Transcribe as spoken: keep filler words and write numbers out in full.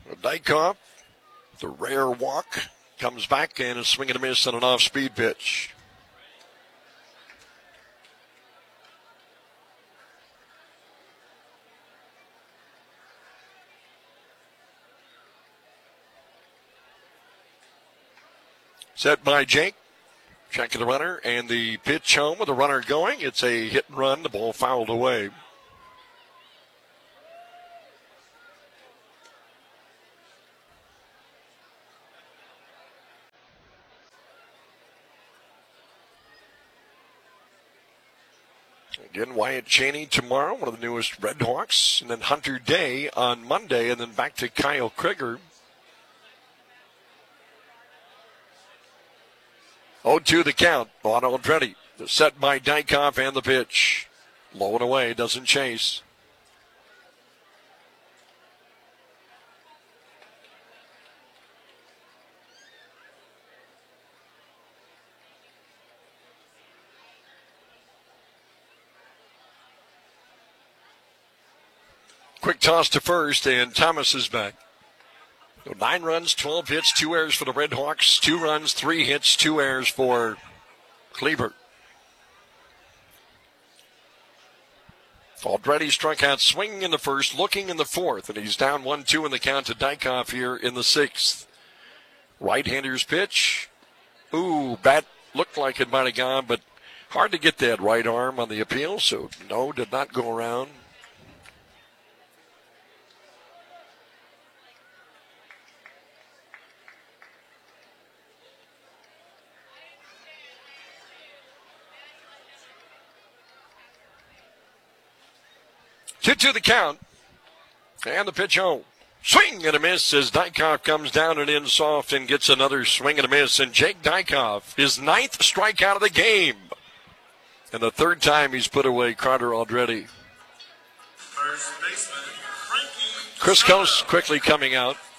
Dykhoff, the rare walk, comes back and is swinging a miss on an off-speed pitch. Set by Jake. Checking the runner and the pitch home with the runner going. It's a hit and run. The ball fouled away. Again, Wyatt Cheney tomorrow, one of the newest Red Hawks. And then Hunter Day on Monday, and then back to Kyle Krieger. oh two the count on Aldretti. Set by Dykhoff and the pitch. Low and away, doesn't chase. Quick toss to first, and Thomas is back. So nine runs, twelve hits, two errors for the Red Hawks. Two runs, three hits, two errors for Kleber. Aldretti struck out swinging in the first, looking in the fourth, and he's down one two in the count to Dykhoff here in the sixth. Right-hander's pitch. Ooh, bat looked like it might have gone, but hard to get that right arm on the appeal, so no, did not go around. two two the count. And the pitch home. Swing and a miss as Dykhoff comes down and in soft and gets another swing and a miss. And Jake Dykhoff, his ninth strikeout of the game. And the third time he's put away Carter Aldretti. First baseman, Frankie Chris Coase quickly coming out.